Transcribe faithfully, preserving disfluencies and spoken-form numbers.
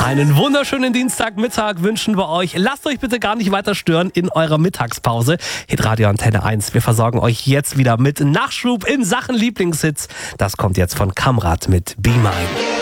Einen wunderschönen Dienstagmittag wünschen wir euch. Lasst euch bitte gar nicht weiter stören in eurer Mittagspause. Hitradio Antenne eins. Wir versorgen euch jetzt wieder mit Nachschub in Sachen Lieblingshits. Das kommt jetzt von Kamrat mit Be Mine.